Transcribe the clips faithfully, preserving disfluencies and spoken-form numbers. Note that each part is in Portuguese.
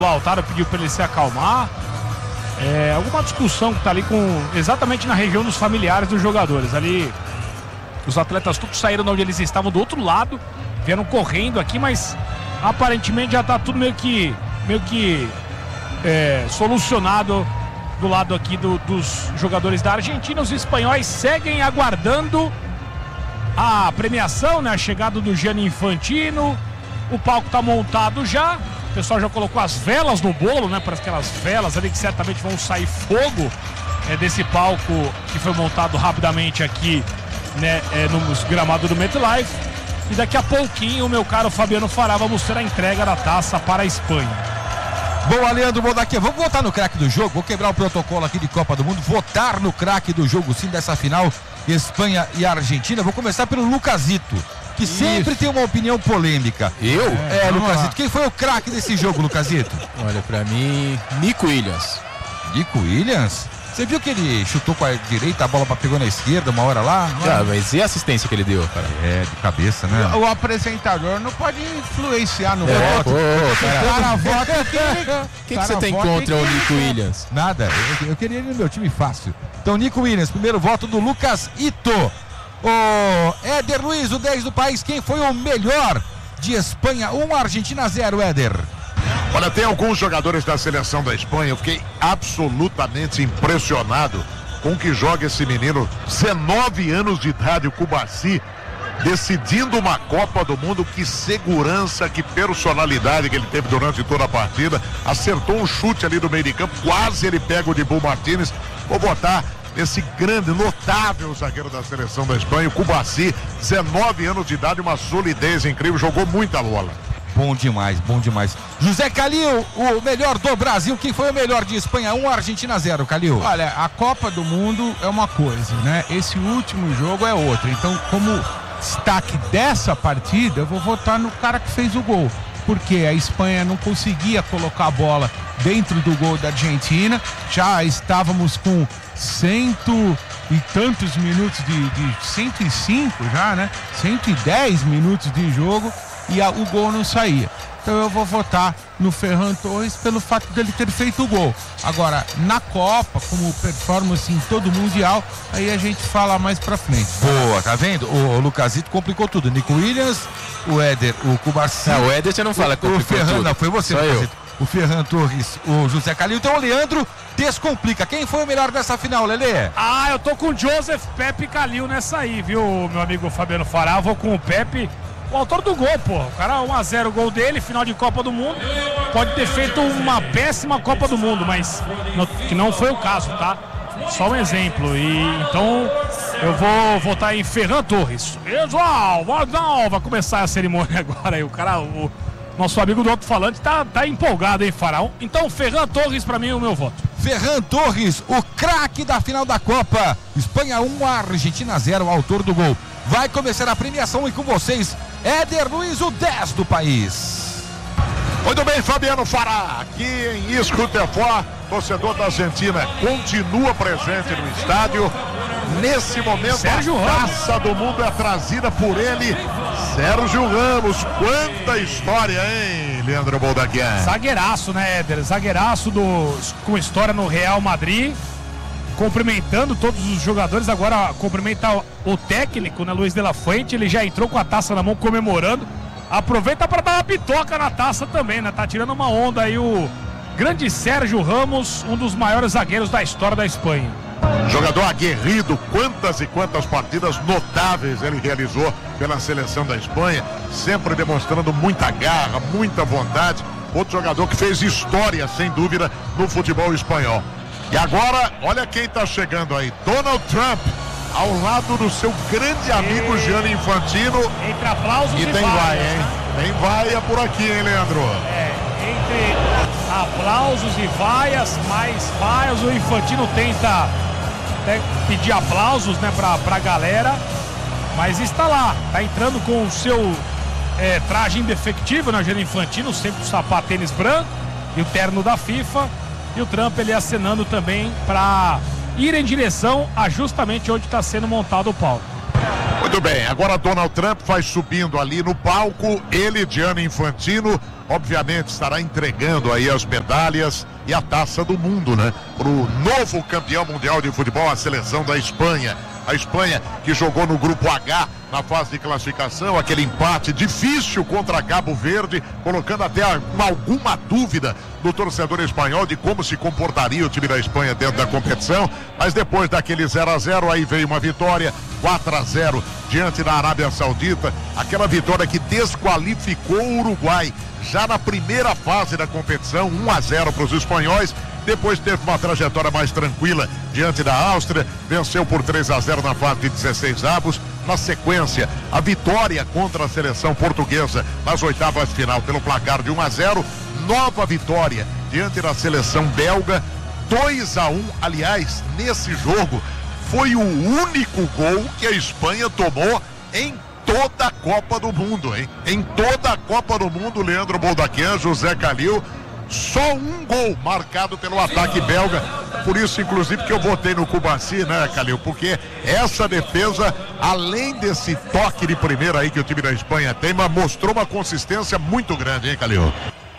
O Lautaro pediu para ele se acalmar. É, alguma discussão que está ali com exatamente na região dos familiares dos jogadores. Ali os atletas todos saíram de onde eles estavam do outro lado, vieram correndo aqui, mas aparentemente já está tudo meio que meio que é, solucionado do lado aqui do, dos jogadores da Argentina. Os espanhóis seguem aguardando a premiação, né? A chegada do Gianni Infantino. O palco está montado já. O pessoal já colocou as velas no bolo, né? Para aquelas velas ali que certamente vão sair fogo é, desse palco que foi montado rapidamente aqui, né? É, no gramado do MetLife. E daqui a pouquinho o meu caro Fabiano Fará vai mostrar a entrega da taça para a Espanha. Boa, Leandro Bodaquia. Vamos votar no craque do jogo. Vou quebrar o protocolo aqui de Copa do Mundo. Votar no craque do jogo, sim, dessa final Espanha e Argentina. Vou começar pelo Lucasito, que Isso. sempre tem uma opinião polêmica. Eu? É, é Lucasito. Quem foi o craque desse jogo, Lucasito? Olha, pra mim, Nico Williams. Nico Williams? Você viu que ele chutou com a direita, a bola pegou na esquerda uma hora lá? Ah, mas e a assistência que ele deu, cara? É, de cabeça, né? O, o apresentador não pode influenciar no é, voto. Pô, cara. O cara vota que... O que, que você tem contra o Nico Williams? Nada, eu, eu queria ele no meu time fácil. Então, Nico Williams, primeiro voto do Lucas Ito. O Éder Luiz, o dez do país, quem foi o melhor de Espanha? um, Argentina zero, Éder. Olha, tem alguns jogadores da seleção da Espanha, eu fiquei absolutamente impressionado com o que joga esse menino, dezenove anos de idade, o Cubarsí, decidindo uma Copa do Mundo. Que segurança, que personalidade que ele teve durante toda a partida. Acertou um chute ali do meio de campo, quase ele pega o Dibu Martínez. Vou botar esse grande, notável zagueiro da seleção da Espanha, o Cubarsí, dezenove anos de idade, uma solidez incrível, jogou muita bola. Bom demais, bom demais. José Calil, o melhor do Brasil. Quem foi o melhor de Espanha? um, Argentina zero, Calil. Olha, a Copa do Mundo é uma coisa, né? Esse último jogo é outra. Então, como destaque dessa partida, eu vou votar no cara que fez o gol. Porque a Espanha não conseguia colocar a bola dentro do gol da Argentina. Já estávamos com cento e tantos minutos de, de cento e cinco já, né? cento e dez minutos de jogo. E a, o gol não saía. Então eu vou votar no Ferran Torres pelo fato dele ter feito o gol. Agora, na Copa, como performance em todo o Mundial, aí a gente fala mais pra frente. Boa, tá vendo? O, o Lucasito complicou tudo. Nico Williams, o Éder, o Cubarsí. Não, o Éder você não fala que complicou o Ferran, tudo. Não, foi você, Lucasito. O Ferran Torres, o José Calil. Então o Leandro descomplica. Quem foi o melhor dessa final, Lelê? Ah, eu tô com o Joseph Pepe Calil nessa aí, viu, meu amigo Fabiano Fará? Vou com o Pepe. O autor do gol, pô. O cara um a zero o gol dele, final de Copa do Mundo. Pode ter feito uma péssima Copa do Mundo, mas no, que não foi o caso, tá? Só um exemplo. E então eu vou votar em Ferran Torres. Pessoal, não, vai começar a cerimônia agora aí. O cara, o nosso amigo do alto-falante tá, tá empolgado, hein, Faraó? Então, Ferran Torres, pra mim, é o meu voto. Ferran Torres, o craque da final da Copa. Espanha um, Argentina zero, autor do gol. Vai começar a premiação e com vocês, Éder Luiz, o dez do país. Muito bem, Fabiano Fará, aqui em Escutefó, torcedor da Argentina, continua presente no estádio. Nesse momento, Sérgio a Ramos. Taça do Mundo é trazida por ele, Sérgio Ramos. Quanta história, hein, Leandro Boldaguian? Zagueiraço, né, Éder? Zagueiraço do, com história no Real Madrid. Cumprimentando todos os jogadores, agora cumprimenta o técnico, né, Luiz de la Fuente. Ele já entrou com a taça na mão comemorando. Aproveita para dar uma pitoca na taça também, né? Tá tirando uma onda aí o grande Sérgio Ramos, um dos maiores zagueiros da história da Espanha. Jogador aguerrido, quantas e quantas partidas notáveis ele realizou pela seleção da Espanha, sempre demonstrando muita garra, muita vontade. Outro jogador que fez história, sem dúvida, no futebol espanhol. E agora, olha quem tá chegando aí, Donald Trump, ao lado do seu grande amigo e... Gianni Infantino. Entre aplausos e, e tem vaias, vai, hein? né? Tem vaia por aqui, hein, Leandro? É, entre aplausos e vaias, mais vaias, o Infantino tenta até pedir aplausos, né, pra, pra galera, mas está lá, tá entrando com o seu é, traje indefectível, né, o Gianni Infantino, sempre o sapato tênis branco e o terno da FIFA. E o Trump ele acenando também para ir em direção a justamente onde está sendo montado o palco. Muito bem, agora Donald Trump vai subindo ali no palco, ele, Gianni Infantino, obviamente estará entregando aí as medalhas e a taça do mundo, né? Para o novo campeão mundial de futebol, a seleção da Espanha. A Espanha que jogou no grupo H na fase de classificação, aquele empate difícil contra Cabo Verde, colocando até alguma dúvida do torcedor espanhol de como se comportaria o time da Espanha dentro da competição, mas depois daquele zero a zero, aí veio uma vitória, quatro a zero diante da Arábia Saudita, aquela vitória que desqualificou o Uruguai já na primeira fase da competição, um a zero para os espanhóis. Depois teve uma trajetória mais tranquila diante da Áustria, venceu por três a zero na fase de dezesseis avos. Na sequência, a vitória contra a seleção portuguesa nas oitavas de final pelo placar de um a zero. Nova vitória diante da seleção belga, dois a um. Aliás, nesse jogo foi o único gol que a Espanha tomou em toda a Copa do Mundo, hein? Em toda a Copa do Mundo, Leandro Boldaquian, José Calil, só um gol marcado pelo ataque belga. Por isso, inclusive, que eu votei no Cubaci, né, Calil? Porque essa defesa, além desse toque de primeira aí que o time da Espanha tem, mas mostrou uma consistência muito grande, hein, Calil?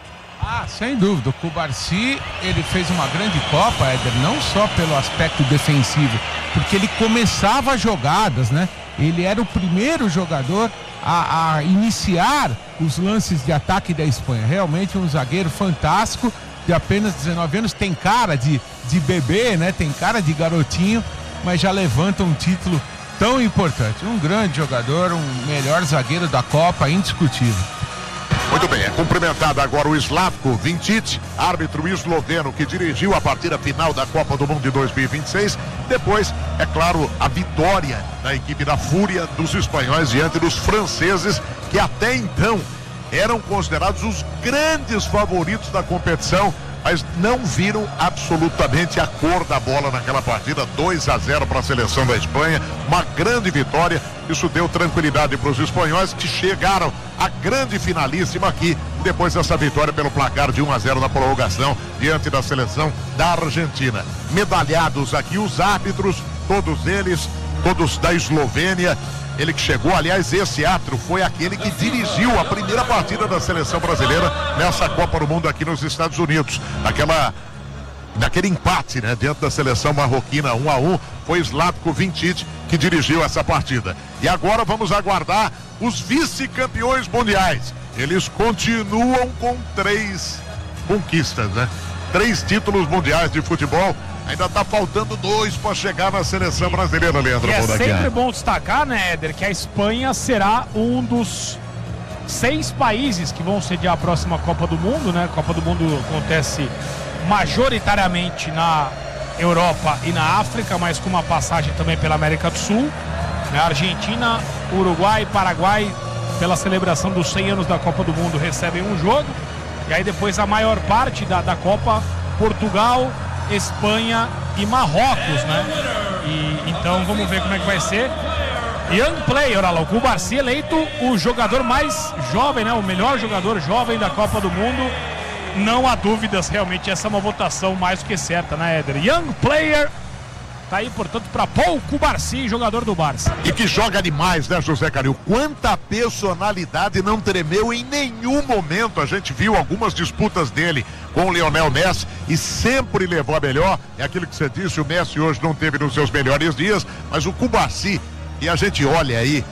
Ah, sem dúvida. O Cubaci, ele fez uma grande Copa, Éder, não só pelo aspecto defensivo, porque ele começava jogadas, né? Ele era o primeiro jogador a, a iniciar os lances de ataque da Espanha. Realmente um zagueiro fantástico, de apenas dezenove anos, tem cara de, de bebê, né? Tem cara de garotinho, mas já levanta um título tão importante. Um grande jogador, um melhor zagueiro da Copa, indiscutível. Muito bem, é cumprimentado agora o Slavko Vincic, árbitro esloveno que dirigiu a partida final da Copa do Mundo de dois mil e vinte e seis. Depois, é claro, a vitória da equipe da Fúria dos espanhóis diante dos franceses, que até então eram considerados os grandes favoritos da competição, mas não viram absolutamente a cor da bola naquela partida. Dois a zero para a seleção da Espanha, uma grande vitória. Isso deu tranquilidade para os espanhóis, que chegaram à grande finalíssima aqui, depois dessa vitória pelo placar de um a zero na prorrogação diante da seleção da Argentina. Medalhados aqui os árbitros, todos eles, todos da Eslovênia. Ele que chegou, aliás, esse árbitro foi aquele que dirigiu a primeira partida da seleção brasileira nessa Copa do Mundo aqui nos Estados Unidos. Naquela, naquele empate, né, dentro da seleção marroquina, um a um, foi Slavko Vincic que dirigiu essa partida. E agora vamos aguardar os vice-campeões mundiais. Eles continuam com três conquistas, né? Três títulos mundiais de futebol. Ainda tá faltando dois para chegar na seleção brasileira, Leandro. E é sempre bom destacar, né, Éder, que a Espanha será um dos seis países que vão sediar a próxima Copa do Mundo, né? A Copa do Mundo acontece majoritariamente na Europa e na África, mas com uma passagem também pela América do Sul, né? Argentina, Uruguai, Paraguai, pela celebração dos cem anos da Copa do Mundo, recebem um jogo. E aí depois a maior parte da, da Copa, Portugal, Espanha e Marrocos, né? E então vamos ver como é que vai ser. Young player, olha lá, o Cubaci eleito o jogador mais jovem, né? O melhor jogador jovem da Copa do Mundo. Não há dúvidas, realmente essa é uma votação mais do que certa, né, Éder? Young player, tá aí, portanto, para Paul Cubaci, jogador do Barça. E que joga demais, né, José Calil? Quanta personalidade, não tremeu em nenhum momento. A gente viu algumas disputas dele com o Lionel Messi e sempre levou a melhor. É aquilo que você disse, o Messi hoje não teve nos seus melhores dias, mas o Cubaci, e a gente olha aí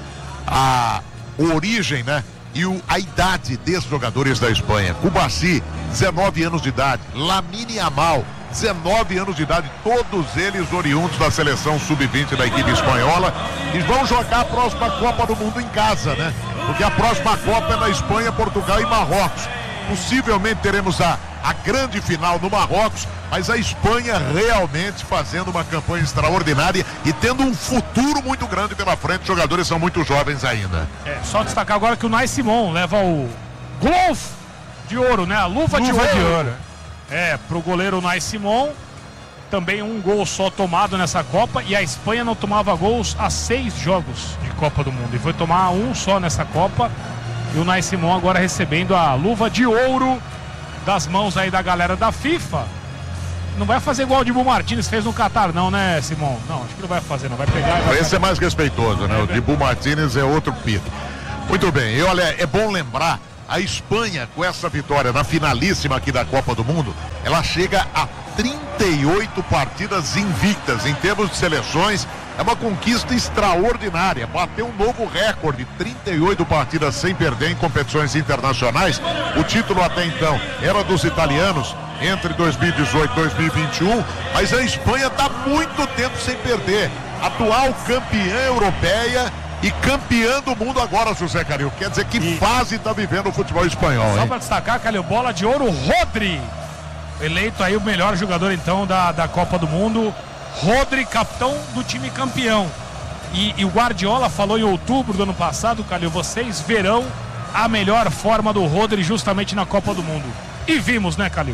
a origem, né? E o, a idade desses jogadores da Espanha. Cubaci, dezenove anos de idade. Lamine Yamal, dezenove anos de idade. Todos eles oriundos da seleção sub vinte da equipe espanhola. E vão jogar a próxima Copa do Mundo em casa, né? Porque a próxima Copa é na Espanha, Portugal e Marrocos. Possivelmente teremos a, a grande final no Marrocos, mas a Espanha realmente fazendo uma campanha extraordinária e tendo um futuro muito grande pela frente. Os jogadores são muito jovens ainda. É, só destacar agora que o Nai Simon leva o Glove de ouro, né? A luva, luva de, ouro. de ouro. É, pro goleiro Nai Simon. Também um gol só tomado nessa Copa, e a Espanha não tomava gols há seis jogos de Copa do Mundo. E foi tomar um só nessa Copa. E o Nai Simon agora recebendo a luva de ouro das mãos aí da galera da FIFA. Não vai fazer igual o Dibu Martínez fez no Catar, não, né, Simão? Não, acho que não vai fazer, não. Vai pegar e vai Esse fazer. é mais respeitoso, né? O Dibu Martínez é outro pito. Muito bem, e olha, é bom lembrar, a Espanha, com essa vitória na finalíssima aqui da Copa do Mundo, ela chega a trinta e oito partidas invictas. Em termos de seleções, é uma conquista extraordinária. Bateu um novo recorde, trinta e oito partidas sem perder em competições internacionais. O título até então era dos italianos entre dois mil e dezoito e dois mil e vinte e um, mas a Espanha está muito tempo sem perder. Atual campeã europeia e campeã do mundo agora, José Caril. Quer dizer que e... fase está vivendo o futebol espanhol, Só hein? para destacar, Calil, bola de ouro, Rodri. Eleito aí o melhor jogador, então, da, da Copa do Mundo. Rodri, capitão do time campeão. E, e o Guardiola falou em outubro do ano passado, Calil, vocês verão a melhor forma do Rodri justamente na Copa do Mundo. E vimos, né, Calil?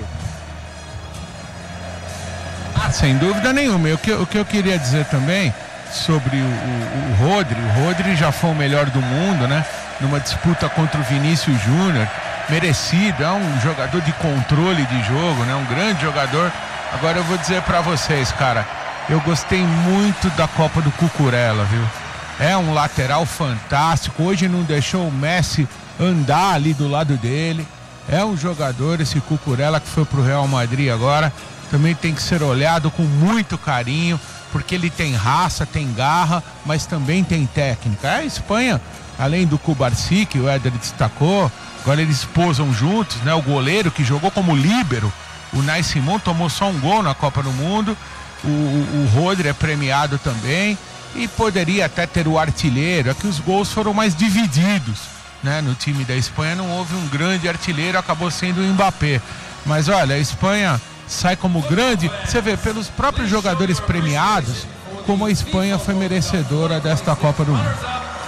Ah, sem dúvida nenhuma. O que, o que eu queria dizer também sobre o, o, o Rodri, o Rodri já foi o melhor do mundo, né? Numa disputa contra o Vinícius Júnior, merecido, é um jogador de controle de jogo, né? Um grande jogador. Agora eu vou dizer pra vocês, cara, eu gostei muito da Copa do Cucurella, viu? É um lateral fantástico, hoje não deixou o Messi andar ali do lado dele. É um jogador, esse Cucurella que foi pro Real Madrid agora, também tem que ser olhado com muito carinho, porque ele tem raça, tem garra, mas também tem técnica. A Espanha, além do Cubarsí, que o Éder destacou, agora eles posam juntos, né? O goleiro que jogou como líbero, o Unai Simón, tomou só um gol na Copa do Mundo. O, o, o Rodri é premiado também e poderia até ter o artilheiro. É que os gols foram mais divididos, né? No time da Espanha não houve um grande artilheiro, acabou sendo o Mbappé. Mas olha, a Espanha sai como grande, você vê pelos próprios jogadores premiados como a Espanha foi merecedora desta Copa do Mundo.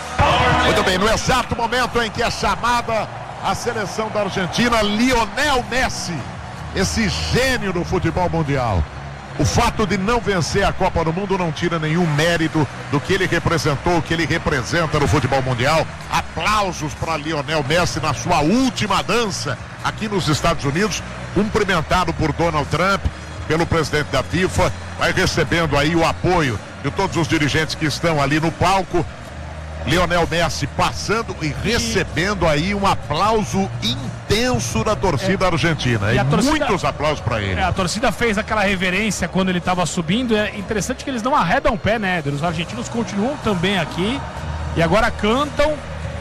Muito bem, no exato momento em que é chamada a seleção da Argentina, Lionel Messi, esse gênio do futebol mundial. O fato de não vencer a Copa do Mundo não tira nenhum mérito do que ele representou, o que ele representa no futebol mundial. Aplausos para Lionel Messi na sua última dança aqui nos Estados Unidos, cumprimentado por Donald Trump, pelo presidente da FIFA, vai recebendo aí o apoio de todos os dirigentes que estão ali no palco. Lionel Messi passando e recebendo aí um aplauso intenso da torcida é, argentina. E, e torcida, muitos aplausos para ele. É, a torcida fez aquela reverência quando ele estava subindo. É interessante que eles não arredam o pé, né? Os argentinos continuam também aqui e agora cantam.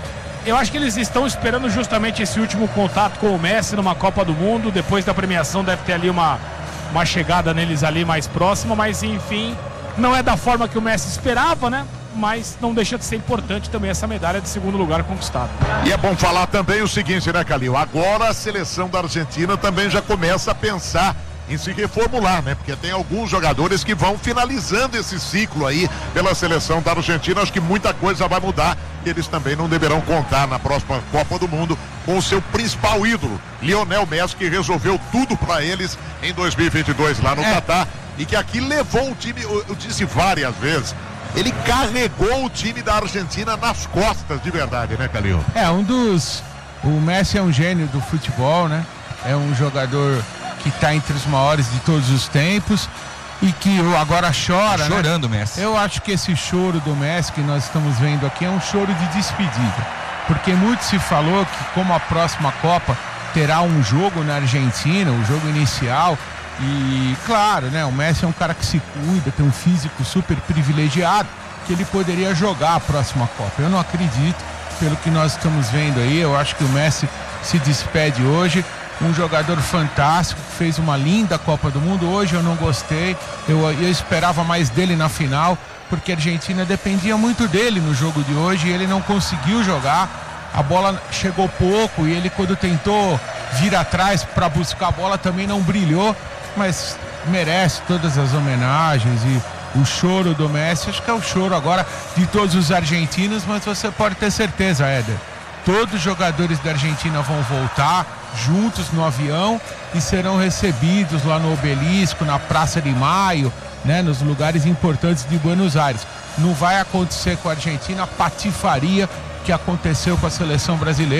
Eu acho que eles estão esperando justamente esse último contato com o Messi numa Copa do Mundo. Depois da premiação deve ter ali uma, uma chegada neles ali mais próxima, mas enfim, não é da forma que o Messi esperava, né? Mas não deixa de ser importante também essa medalha de segundo lugar conquistada. E é bom falar também o seguinte, né, Calil? Agora a seleção da Argentina também já começa a pensar em se reformular, né? Porque tem alguns jogadores que vão finalizando esse ciclo aí pela seleção da Argentina. Acho que muita coisa vai mudar e eles também não deverão contar na próxima Copa do Mundo com o seu principal ídolo, Lionel Messi, que resolveu tudo para eles em dois mil e vinte e dois lá no é. Catar e que aqui levou o time, eu, eu disse várias vezes, ele carregou o time da Argentina nas costas, de verdade, né, Calil? É, um dos... O Messi é um gênio do futebol, né? É um jogador que está entre os maiores de todos os tempos e que agora chora, tá chorando, né? Messi. Eu acho que esse choro do Messi que nós estamos vendo aqui é um choro de despedida. Porque muito se falou que como a próxima Copa terá um jogo na Argentina, o jogo inicial... E claro, né, o Messi é um cara que se cuida, tem um físico super privilegiado, que ele poderia jogar a próxima Copa. Eu não acredito, pelo que nós estamos vendo aí. Eu acho que o Messi se despede hoje, um jogador fantástico, que fez uma linda Copa do Mundo. Hoje eu não gostei, eu, eu esperava mais dele na final, porque a Argentina dependia muito dele no jogo de hoje e ele não conseguiu jogar. A bola chegou pouco e ele, quando tentou vir atrás para buscar a bola, também não brilhou. Mas merece todas as homenagens e o choro do Messi, acho que é o choro agora de todos os argentinos, mas você pode ter certeza, Éder, todos os jogadores da Argentina vão voltar juntos no avião e serão recebidos lá no Obelisco, na Praça de Maio, né, nos lugares importantes de Buenos Aires. Não vai acontecer com a Argentina a patifaria que aconteceu com a seleção brasileira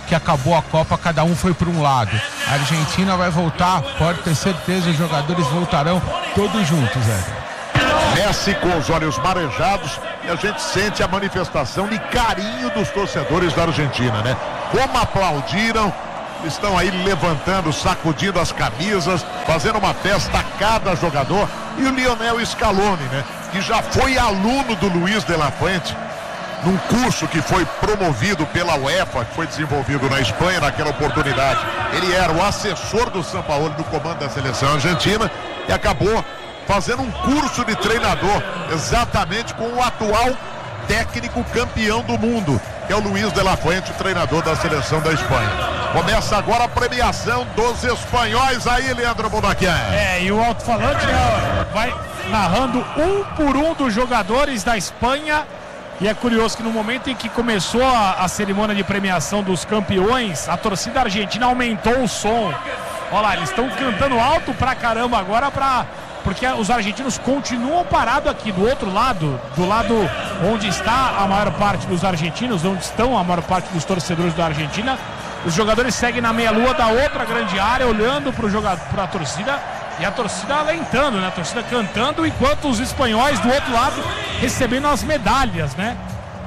que acabou a Copa, cada um foi para um lado. A Argentina vai voltar, pode ter certeza, os jogadores voltarão todos juntos, Zé. Messi com os olhos marejados e a gente sente a manifestação de carinho dos torcedores da Argentina, né? Como aplaudiram, estão aí levantando, sacudindo as camisas, fazendo uma festa a cada jogador. E o Lionel Scaloni, né? Que já foi aluno do Luiz de la Fuente, num curso que foi promovido pela UEFA, que foi desenvolvido na Espanha naquela oportunidade. Ele era o assessor do Sampaoli no comando da seleção argentina e acabou fazendo um curso de treinador exatamente com o atual técnico campeão do mundo, que é o Luiz de la Fuente, o treinador da seleção da Espanha. Começa agora a premiação dos espanhóis aí, Leandro Bonaquian. É, e o alto-falante, né, vai narrando um por um dos jogadores da Espanha. E é curioso que no momento em que começou a, a cerimônia de premiação dos campeões, a torcida argentina aumentou o som. Olha lá, eles estão cantando alto pra caramba agora, pra, porque os argentinos continuam parados aqui do outro lado, do lado onde está a maior parte dos argentinos, onde estão a maior parte dos torcedores da Argentina. Os jogadores seguem na meia-lua da outra grande área, olhando para a torcida. E a torcida alentando, né? A torcida cantando, enquanto os espanhóis do outro lado recebendo as medalhas, né?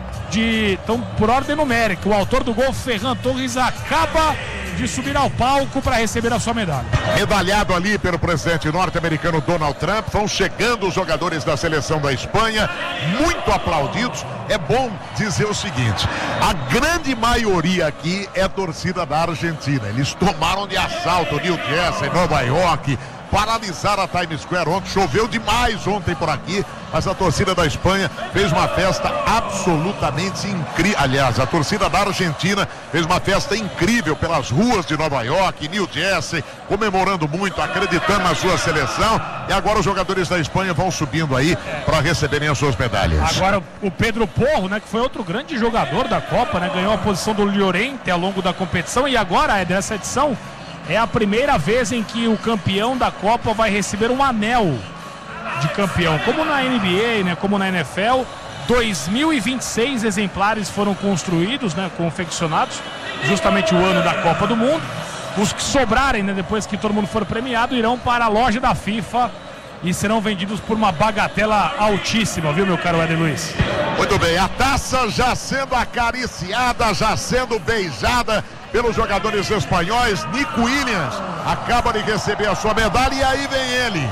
De, então, por ordem numérica, o autor do gol, Ferran Torres, acaba de subir ao palco para receber a sua medalha. Medalhado ali pelo presidente norte-americano Donald Trump. Vão chegando os jogadores da seleção da Espanha, muito aplaudidos. É bom dizer o seguinte: a grande maioria aqui é a torcida da Argentina. Eles tomaram de assalto New Jersey, Nova York, paralisaram a Times Square ontem. Choveu demais ontem por aqui, mas a torcida da Espanha fez uma festa absolutamente incrível. Aliás, a torcida da Argentina fez uma festa incrível pelas ruas de Nova York, New Jersey, comemorando muito, acreditando na sua seleção. E agora os jogadores da Espanha vão subindo aí para receberem as suas medalhas. Agora o Pedro Porro, né, que foi outro grande jogador da Copa, né, ganhou a posição do Llorente ao longo da competição. E agora, é dessa edição, é a primeira vez em que o campeão da Copa vai receber um anel de campeão. Como na N B A, né, como na N F L, dois mil e vinte e seis exemplares foram construídos, né, confeccionados, justamente o ano da Copa do Mundo. Os que sobrarem, né, depois que todo mundo for premiado, irão para a loja da FIFA e serão vendidos por uma bagatela altíssima, viu, meu caro Éder Luiz? Muito bem, a taça já sendo acariciada, já sendo beijada pelos jogadores espanhóis. Nico Williams acaba de receber a sua medalha e aí vem ele,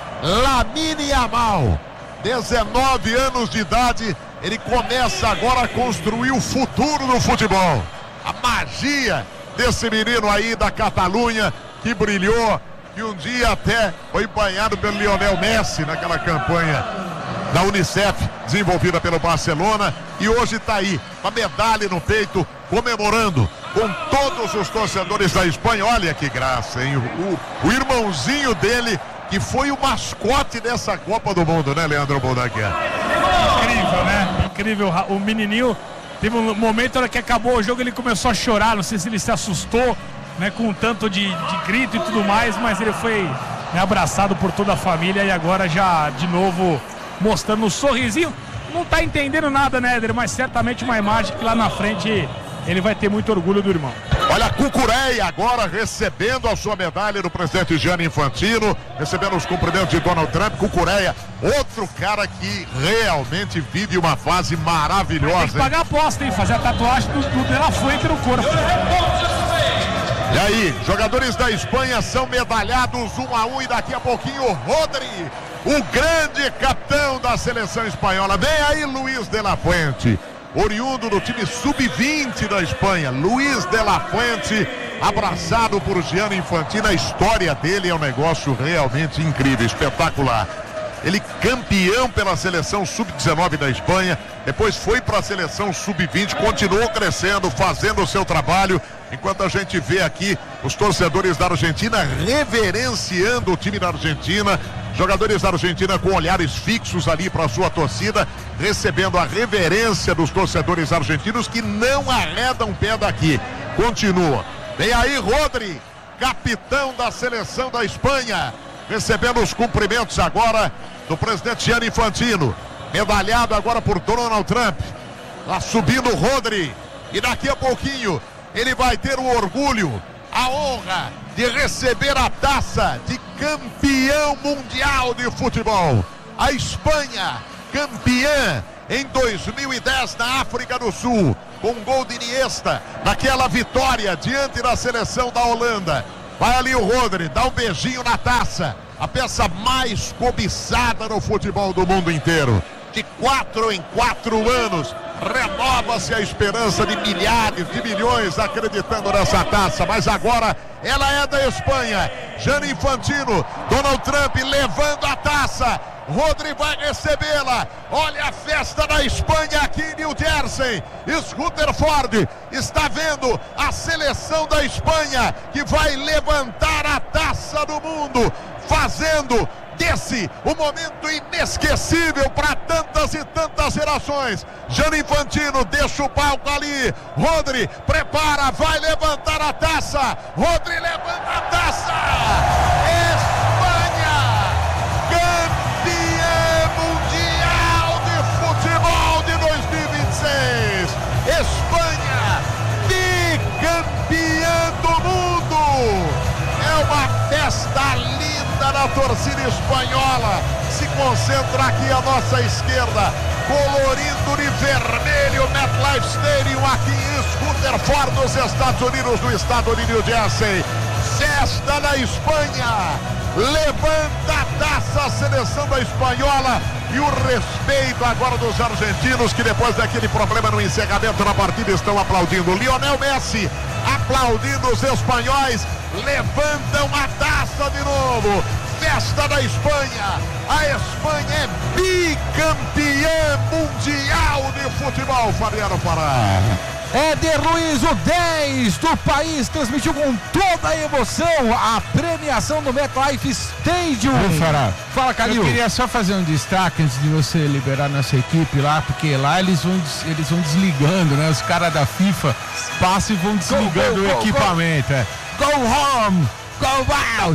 Lamine Yamal, dezenove anos de idade. Ele começa agora a construir o futuro do futebol. A magia desse menino aí da Catalunha, que brilhou, que um dia até foi banhado pelo Lionel Messi naquela campanha da Unicef, desenvolvida pelo Barcelona, e hoje está aí, com a medalha no peito, comemorando com todos os torcedores da Espanha. Olha que graça, hein? O, o irmãozinho dele, que foi o mascote dessa Copa do Mundo, né, Leandro Boldaguer? Incrível, né? Incrível. O menininho teve um momento na que acabou o jogo, ele começou a chorar. Não sei se ele se assustou, né, com um tanto de, de grito e tudo mais, mas ele foi, né, abraçado por toda a família e agora já de novo mostrando um sorrisinho. Não tá entendendo nada, né, Éder? Mas certamente uma imagem que lá na frente ele vai ter muito orgulho do irmão. Olha, Cucurella agora recebendo a sua medalha do presidente Gianni Infantino, recebendo os cumprimentos de Donald Trump. Cucurella, outro cara que realmente vive uma fase maravilhosa. Tem que pagar a aposta, hein? Fazer a tatuagem do, do De La Fuente no corpo. E aí, jogadores da Espanha são medalhados um a um e daqui a pouquinho o Rodri, o grande capitão da seleção espanhola. Vem aí Luiz de la Fuente, oriundo do time sub vinte da Espanha. Luiz de la Fuente, abraçado por Gianni Infantino. A história dele é um negócio realmente incrível, espetacular. Ele campeão pela seleção sub dezenove da Espanha, depois foi para a seleção sub vinte, continuou crescendo, fazendo o seu trabalho, enquanto a gente vê aqui os torcedores da Argentina reverenciando o time da Argentina, jogadores da Argentina com olhares fixos ali para a sua torcida, recebendo a reverência dos torcedores argentinos que não arredam pé daqui. Continua. Vem aí Rodri, capitão da seleção da Espanha, recebendo os cumprimentos agora do presidente Gianni Infantino, medalhado agora por Donald Trump. Lá subindo o Rodri, e daqui a pouquinho ele vai ter o orgulho, a honra de receber a taça de campeão mundial de futebol. A Espanha, campeã em dois mil e dez na África do Sul, com um gol de Iniesta, naquela vitória diante da seleção da Holanda. Vai ali o Rodri, dá um beijinho na taça, a peça mais cobiçada no futebol do mundo inteiro. De quatro em quatro anos, renova-se a esperança de milhares, de milhões acreditando nessa taça, mas agora ela é da Espanha. Gianni Infantino, Donald Trump levando a taça. Rodri vai recebê-la. Olha a festa da Espanha aqui em New Jersey. Rutherford está vendo a seleção da Espanha que vai levantar a taça do mundo, fazendo desse um momento inesquecível para tantas e tantas gerações. Gianni Infantino deixa o palco ali. Rodri prepara, vai levantar a taça. Rodri levanta a taça. Espanha, campeã mundial de futebol de dois mil e vinte e seis. Espanha, bicampeã do mundo. É uma festa linda na torcida espanhola. Se concentra aqui à nossa esquerda, colorido de vermelho, MetLife Stadium aqui em Rutherford, nos Estados Unidos, no estado de New Jersey. Festa da Espanha, levanta a taça a seleção da espanhola e o respeito agora dos argentinos, que depois daquele problema no encerramento da partida estão aplaudindo. Lionel Messi aplaudindo os espanhóis, levantam a taça de novo. Festa da Espanha, a Espanha é bicampeã mundial de futebol. Fabiano Fará. Éder Luiz, o dez do país, transmitiu com toda a emoção a premiação do MetLife Stadium. Fará. Fala, Calil. Eu queria só fazer um destaque antes de você liberar nossa equipe lá, porque lá eles vão, eles vão desligando, né? Os caras da FIFA passam e vão desligando go, go, o equipamento. Go, go. É. Go home, go out.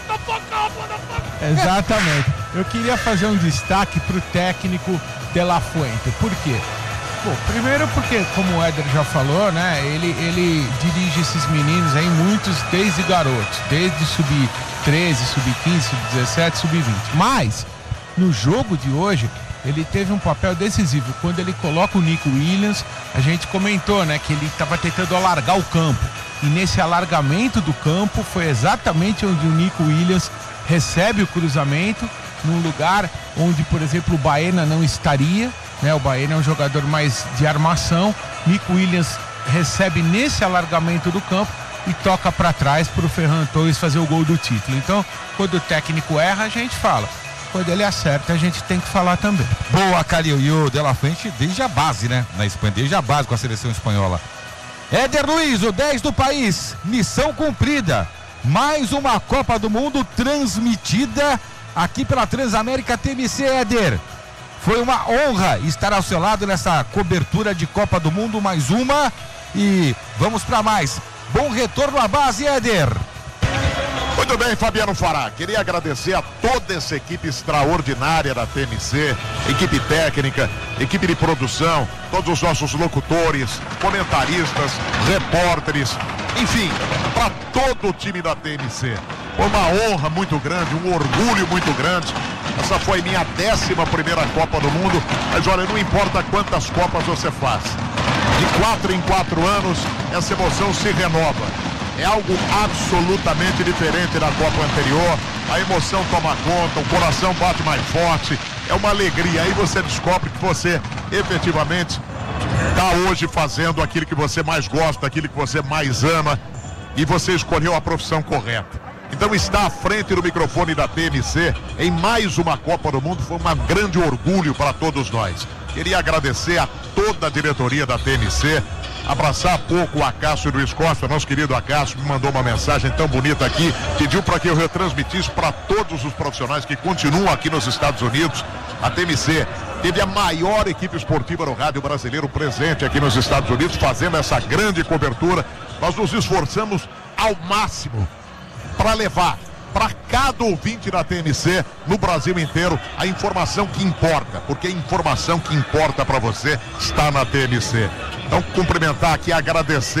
Exatamente. Eu queria fazer um destaque pro técnico De La Fuente. Por quê? Bom, primeiro porque, como o Éder já falou, né, ele, ele dirige esses meninos aí, muitos desde garotos, desde sub treze, sub quinze, sub dezessete, sub vinte. Mas, no jogo de hoje, ele teve um papel decisivo. Quando ele coloca o Nico Williams, a gente comentou, né, que ele estava tentando alargar o campo. E nesse alargamento do campo, foi exatamente onde o Nico Williams recebe o cruzamento, num lugar onde, por exemplo, o Baena não estaria, né? O Baena é um jogador mais de armação. Nico Williams recebe nesse alargamento do campo e toca para trás para o Ferran Torres fazer o gol do título. Então, quando o técnico erra, a gente fala. Quando ele acerta, a gente tem que falar também. Boa, Calil. E o De La Fuente desde a base, né? Na Espanha, desde a base com a seleção espanhola. Éder Luiz, o dez do país, missão cumprida. Mais uma Copa do Mundo transmitida aqui pela Transamérica T M C, Éder. Foi uma honra estar ao seu lado nessa cobertura de Copa do Mundo, mais uma. E vamos para mais. Bom retorno à base, Éder. Muito bem, Fabiano Fará. Queria agradecer a toda essa equipe extraordinária da T M C, equipe técnica, equipe de produção, todos os nossos locutores, comentaristas, repórteres, enfim, para todo o time da T M C. Foi uma honra muito grande, um orgulho muito grande. Essa foi minha décima primeira Copa do Mundo, mas olha, não importa quantas Copas você faz. De quatro em quatro anos, essa emoção se renova. É algo absolutamente diferente da Copa anterior. A emoção toma conta, o coração bate mais forte. É uma alegria. Aí você descobre que você efetivamente está hoje fazendo aquilo que você mais gosta, aquilo que você mais ama. E você escolheu a profissão correta. Então estar à frente do microfone da T M C em mais uma Copa do Mundo foi um grande orgulho para todos nós. Queria agradecer a toda a diretoria da T M C. Abraçar pouco o Acácio Luiz Costa, nosso querido Acácio, me mandou uma mensagem tão bonita aqui, pediu para que eu retransmitisse para todos os profissionais que continuam aqui nos Estados Unidos. A T M C teve a maior equipe esportiva no rádio brasileiro presente aqui nos Estados Unidos, fazendo essa grande cobertura. Nós nos esforçamos ao máximo para levar para cada ouvinte da T M C no Brasil inteiro a informação que importa, porque a informação que importa para você está na T M C. Então, cumprimentar aqui, agradecer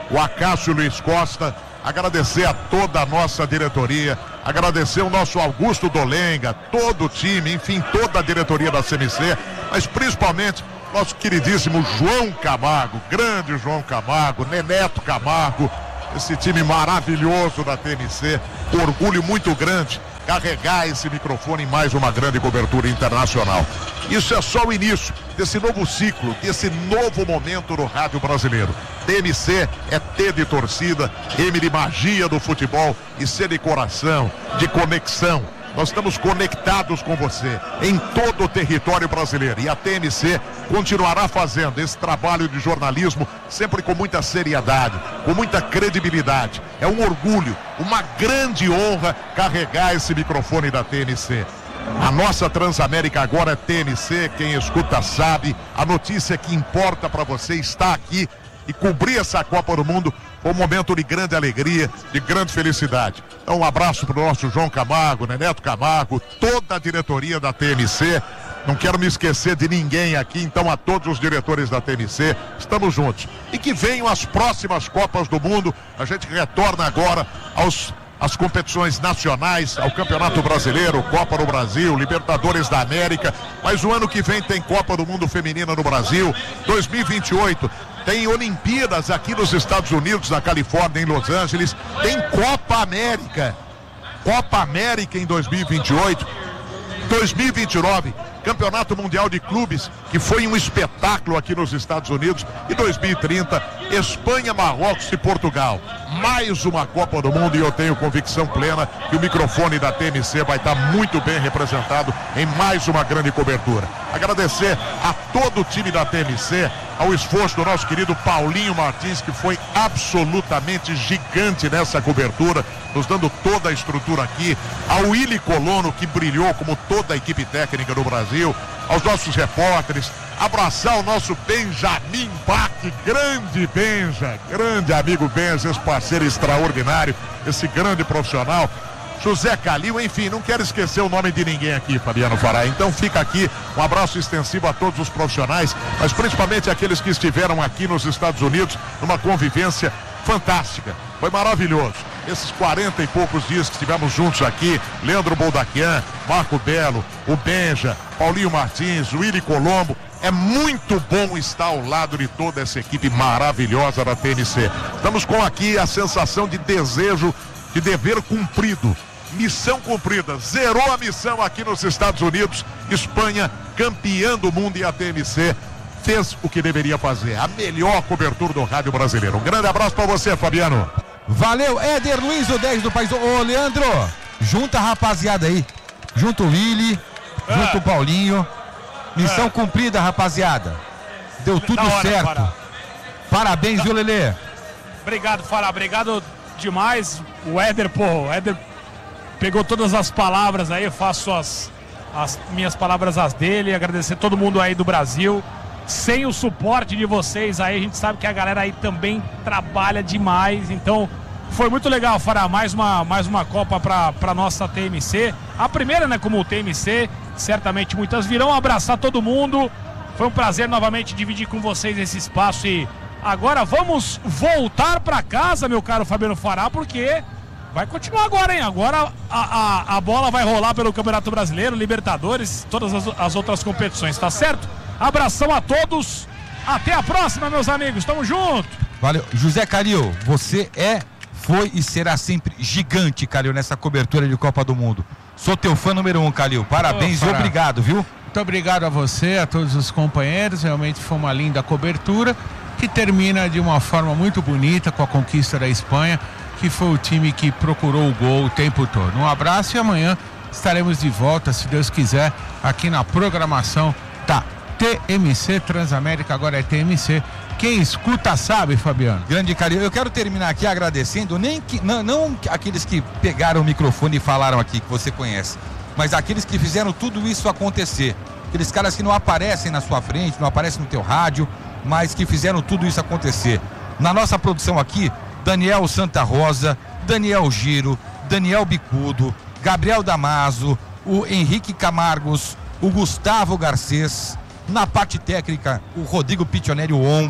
o Acácio Luiz Costa, agradecer a toda a nossa diretoria, agradecer o nosso Augusto Dolenga, todo o time, enfim, toda a diretoria da C M C, mas principalmente nosso queridíssimo João Camargo, grande João Camargo, Neneto Camargo, esse time maravilhoso da T M C, orgulho muito grande carregar esse microfone em mais uma grande cobertura internacional. Isso é só o início desse novo ciclo, desse novo momento no rádio brasileiro. T M C é T de torcida, M de magia do futebol e C de coração, de conexão. Nós estamos conectados com você em todo o território brasileiro e a T M C continuará fazendo esse trabalho de jornalismo sempre com muita seriedade, com muita credibilidade. É um orgulho, uma grande honra carregar esse microfone da T M C. A nossa Transamérica agora é T M C, quem escuta sabe, a notícia que importa para você está aqui e cobrir essa Copa do Mundo foi um momento de grande alegria, de grande felicidade. Então um abraço para o nosso João Camargo, Neneto Camargo, toda a diretoria da T M C. Não quero me esquecer de ninguém aqui, então a todos os diretores da T M C, estamos juntos. E que venham as próximas Copas do Mundo, a gente retorna agora aos as competições nacionais, ao Campeonato Brasileiro, Copa do Brasil, Libertadores da América, mas o ano que vem tem Copa do Mundo Feminina no Brasil, dois mil e vinte e oito tem Olimpíadas aqui nos Estados Unidos, na Califórnia, em Los Angeles, tem Copa América, Copa América em dois mil e vinte e oito, dois mil e vinte e nove, Campeonato Mundial de Clubes, que foi um espetáculo aqui nos Estados Unidos, e dois mil e trinta, Espanha, Marrocos e Portugal. Mais uma Copa do Mundo e eu tenho convicção plena que o microfone da T M C vai estar muito bem representado em mais uma grande cobertura. Agradecer a todo o time da T M C, ao esforço do nosso querido Paulinho Martins, que foi absolutamente gigante nessa cobertura, nos dando toda a estrutura aqui, ao Willy Colono, que brilhou como toda a equipe técnica do Brasil, aos nossos repórteres, abraçar o nosso Benjamin Bach, grande Benja, grande amigo Benja, esse parceiro extraordinário, esse grande profissional, José Calil, enfim, não quero esquecer o nome de ninguém aqui, Fabiano Fará. Então fica aqui um abraço extensivo a todos os profissionais, mas principalmente aqueles que estiveram aqui nos Estados Unidos numa convivência fantástica. Foi maravilhoso. Esses quarenta e poucos dias que estivemos juntos aqui, Leandro Boldaquian, Marco Belo, o Benja, Paulinho Martins, o Willy Colombo. É muito bom estar ao lado de toda essa equipe maravilhosa da T M C. Estamos com aqui a sensação de desejo, de dever cumprido. Missão cumprida, zerou a missão aqui nos Estados Unidos, Espanha campeã do mundo e a T M C fez o que deveria fazer, a melhor cobertura do rádio brasileiro. Um grande abraço para você, Fabiano. Valeu, Éder Luiz, o dez do país. Ô, Leandro, junta a rapaziada aí, junto o Willy, é. junto o Paulinho, missão é. cumprida, rapaziada, deu tudo hora, certo. Fará. Parabéns, viu, Lelê? Obrigado, Fará, obrigado demais. O Éder, pô, o Éder pegou todas as palavras aí, eu faço as, as minhas palavras as dele, agradecer todo mundo aí do Brasil. Sem o suporte de vocês aí, a gente sabe que a galera aí também trabalha demais, então foi muito legal, Fará, mais uma, mais uma Copa pra, pra nossa T M C, a primeira, né, como T M C, certamente muitas virão, abraçar todo mundo, foi um prazer novamente dividir com vocês esse espaço e agora vamos voltar pra casa, meu caro Fabiano Fará, porque vai continuar agora, hein? Agora a, a, a bola vai rolar pelo Campeonato Brasileiro, Libertadores, todas as, as outras competições, tá certo? Abração a todos, até a próxima, meus amigos, tamo junto. Valeu, José Calil, você é, foi e será sempre gigante, Calil, nessa cobertura de Copa do Mundo. Sou teu fã número um, Calil, parabéns oh, e obrigado, viu? Muito obrigado a você, a todos os companheiros, realmente foi uma linda cobertura, que termina de uma forma muito bonita com a conquista da Espanha, que foi o time que procurou o gol o tempo todo. Um abraço e amanhã estaremos de volta, se Deus quiser, aqui na programação da T M C Transamérica, agora é T M C. Quem escuta sabe, Fabiano. Grande carinho. Eu quero terminar aqui agradecendo, nem que, não, não aqueles que pegaram o microfone e falaram aqui, que você conhece, mas aqueles que fizeram tudo isso acontecer. Aqueles caras que não aparecem na sua frente, não aparecem no teu rádio, mas que fizeram tudo isso acontecer. Na nossa produção aqui, Daniel Santa Rosa, Daniel Giro, Daniel Bicudo, Gabriel Damaso, o Henrique Camargos, o Gustavo Garcês, na parte técnica, o Rodrigo Pitioneri On,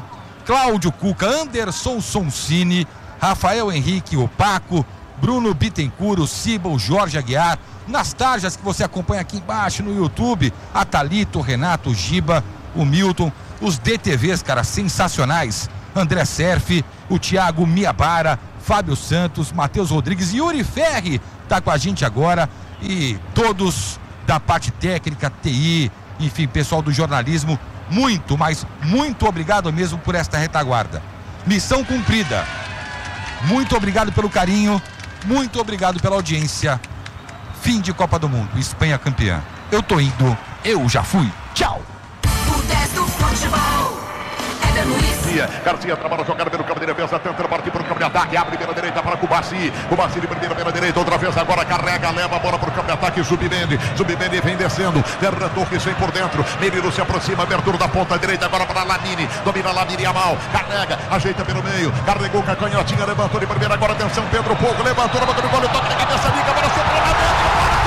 Cláudio Cuca, Anderson Sonsini, Rafael Henrique, o Paco, Bruno Bittencourt, o Ciba, o Jorge Aguiar. Nas tarjas que você acompanha aqui embaixo no YouTube, a Thalita, o Renato, o Giba, o Milton, os D T Vs, cara, sensacionais. André Serfi, o Thiago Miabara, Fábio Santos, Matheus Rodrigues, Yuri Ferri tá com a gente agora, e todos da parte técnica, T I, enfim, pessoal do jornalismo, muito, mas muito obrigado mesmo por esta retaguarda. Missão cumprida. Muito obrigado pelo carinho, muito obrigado pela audiência. Fim de Copa do Mundo, Espanha campeã. Eu tô indo, eu já fui. Tchau. O dez do futebol. Éder Luiz. Garcia trabalha jogada pelo campo de defesa, tentando partir para o campo de ataque, abre pela direita para Cubaci, Cubaci de primeira pela direita, outra vez agora carrega, leva a bola para o campo de ataque, Zubimendi, Zubimendi vem descendo, Ferran Torres vem por dentro, Menino se aproxima, abertura da ponta direita agora para Lamine, domina Lamine Yamal, carrega, ajeita pelo meio, carregou com a canhotinha, levantou de primeira, agora atenção, Pedro Pouco, levantou, levantou no gol, toque na cabeça, liga.